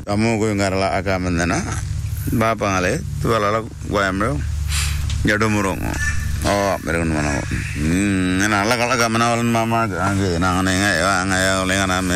Kamu ko ngarala aga mandana. Bapa ngale tu ala ko amro. Jado murong. Oh, meron mana. Nana ala kala aga mana walan mama age na ngane ngai oleh ngana me